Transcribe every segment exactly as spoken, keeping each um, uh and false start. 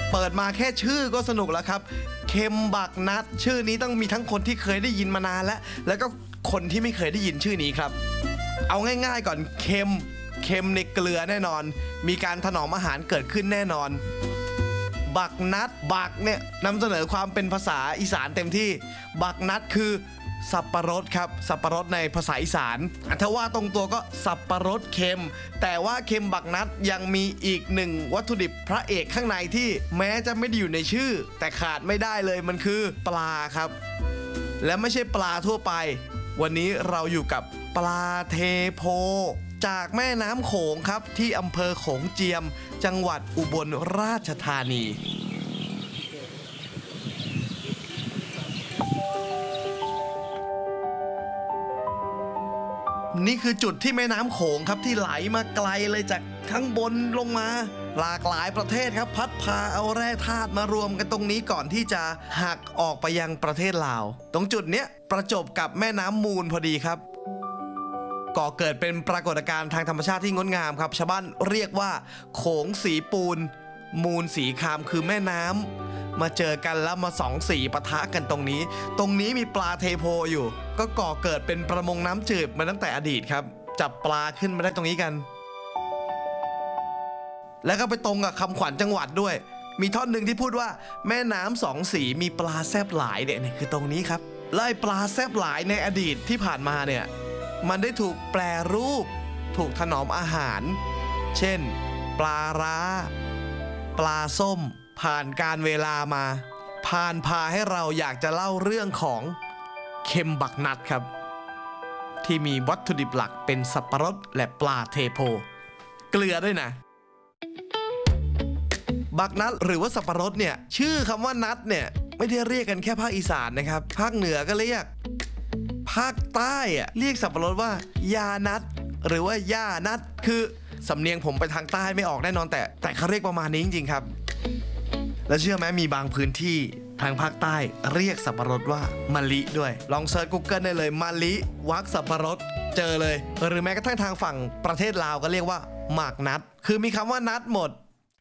เปิดมาแค่ชื่อก็สนุกแล้วครับเค็มบักนัดชื่อนี้ต้องมีทั้งคนที่เคยได้ยินมานานแล้วแล้วก็คนที่ไม่เคยได้ยินชื่อนี้ครับเอาง่ายๆก่อนเค็มเค็มในเกลือแน่นอนมีการถนอมอาหารเกิดขึ้นแน่นอนบักนัดบักเนี่ยนำเสนอความเป็นภาษาอีสานเต็มที่บักนัดคือสับปะรดครับสับปะรดในภาษาอีสานถ้าว่าตรงตัวก็สับปะรดเค็มแต่ว่าเค็มบักนัดยังมีอีกหนึ่งวัตถุดิบพระเอกข้างในที่แม้จะไม่ได้อยู่ในชื่อแต่ขาดไม่ได้เลยมันคือปลาครับและไม่ใช่ปลาทั่วไปวันนี้เราอยู่กับปลาเทโพจากแม่น้ำโขงครับที่อำเภอโขงเจียมจังหวัดอุบลราชธานีนี่คือจุดที่แม่น้ำโขงครับที่ไหลมาไกลเลยจากข้างบนลงมาหลากหลายประเทศครับพัดพาเอาแร่ธาตุมารวมกันตรงนี้ก่อนที่จะหักออกไปยังประเทศลาวตรงจุดเนี้ยประจบกับแม่น้ำมูลพอดีครับก่อเกิดเป็นปรากฏการณ์ทางธรรมชาติที่งดงามครับชาวบ้านเรียกว่าโขงสีปูนมูลสีครามคือแม่น้ำมาเจอกันแล้วมาสองสีปะทะกันตรงนี้ตรงนี้มีปลาเทโพอยู่ก็ก่อเกิดเป็นประมงน้ำจืดมาตั้งแต่อดีตครับจับปลาขึ้นมาได้ตรงนี้กันแล้วก็ไปตรงกับคำขวัญจังหวัดด้วยมีท่อนหนึ่งที่พูดว่าแม่น้ำสองสีมีปลาแซบหลายเนี่ยนี่คือตรงนี้ครับไล่ปลาแซบหลายในอดีตที่ผ่านมาเนี่ยมันได้ถูกแปรรูปถูกถนอมอาหารเช่นปลาร้าปลาส้มผ่านการเวลามาผ่านพาให้เราอยากจะเล่าเรื่องของเค็มบักนัดครับที่มีวัตถุดิบหลักเป็นสับปะรดและปลาเทโพเกลือด้วยนะบักนัดหรือว่าสับปะรดเนี่ยชื่อคำว่านัดเนี่ยไม่ได้เรียกกันแค่ภาคอีสานนะครับภาคเหนือก็เรียกภาคใต้อะเรียกสับปะรดว่ายานัดหรือว่าย่านัดคือสำเนียงผมไปทางใต้ไม่ออกแน่นอนแต่แต่เขาเรียกประมาณนี้จริงๆครับแล้วเชื่อไหมมีบางพื้นที่ทางภาคใต้เรียกสับปะรดว่ามะลิด้วยลองเซิร์ช Google ได้เลยมะลิวักสับปะรดเจอเลยหรือแม้กระทั่งทางฝั่งประเทศลาวก็เรียกว่าหมากนัดคือมีคำว่านัดหมด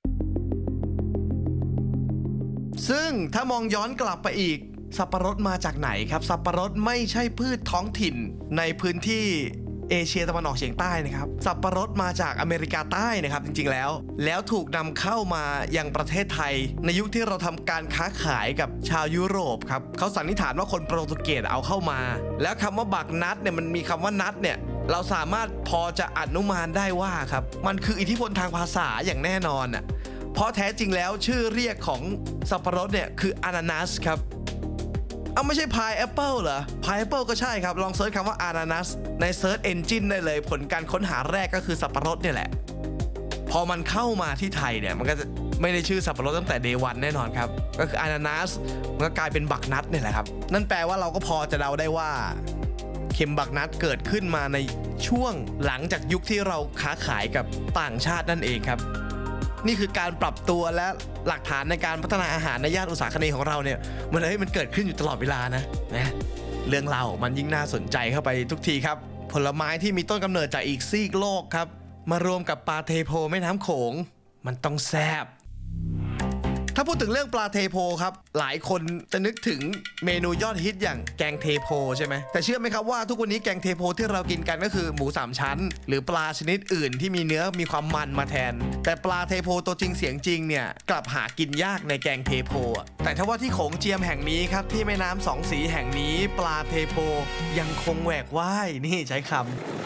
ซึ่งถ้ามองย้อนกลับไปอีกสับปะรดมาจากไหนครับสับปะรดไม่ใช่พืชท้องถิ่นในพื้นที่เอเชียตะวันออกเฉียงใต้นะครับสับปะรดมาจากอเมริกาใต้นะครับจริงๆแล้วแล้วถูกนำเข้ามายังประเทศไทยในยุคที่เราทำการค้าขายกับชาวยุโรปครับเขาสันนิษฐานว่าคนโปรตุเกสเอาเข้ามาแล้วคำว่าบักนัดเนี่ยมันมีคำว่านัดเนี่ยเราสามารถพอจะอนุมานได้ว่าครับมันคืออิทธิพลทางภาษาอย่างแน่นอนอ่ะเพราะแท้จริงแล้วชื่อเรียกของสับปะรดเนี่ยคืออานานัสครับเอาไม่ใช่พายแอปเปิลเหรอพายแอปเปิลก็ใช่ครับลองเซิร์ชคำว่าอานานัสในเซิร์ชเอนจินได้เลยผลการค้นหาแรกก็คือสับปะรดเนี่ยแหละพอมันเข้ามาที่ไทยเนี่ยมันก็จะไม่ได้ชื่อสับปะรดตั้งแต่เดย์วันแน่นอนครับก็คืออานานัสมันก็กลายเป็นบักนัดเนี่ยแหละครับนั่นแปลว่าเราก็พอจะเดาได้ว่าเค็มบักนัดเกิดขึ้นมาในช่วงหลังจากยุคที่เราค้าขายกับต่างชาตินั่นเองครับนี่คือการปรับตัวและหลักฐานในการพัฒนาอาหารในย่านอุตสาหกรรมของเราเนี่ยมันเฮ้ยมันเกิดขึ้นอยู่ตลอดเวลานะนะเรื่องเรามันยิ่งน่าสนใจเข้าไปทุกทีครับผลไม้ที่มีต้นกำเนิดจากอีกซีกโลกครับมารวมกับปลาเทโพแม่น้ำโขงมันต้องแซ่บถ้าพูดถึงเรื่องปลาเทโพครับหลายคนจะนึกถึงเมนูยอดฮิตอย่างแกงเทโพใช่ไหมแต่เชื่อไหมครับว่าทุกวันนี้แกงเทโพที่เรากินกันก็คือหมูสามชั้นหรือปลาชนิดอื่นที่มีเนื้อมีความมันมาแทนแต่ปลาเทโพตัวจริงเสียงจริงเนี่ยกลับหากินยากในแกงเทโพแต่ถ้าว่าที่โขงเจียมแห่งนี้ครับที่แม่น้ำสองสีแห่งนี้ปลาเทโพยังคงแหวกว่ายนี่ใช้คำ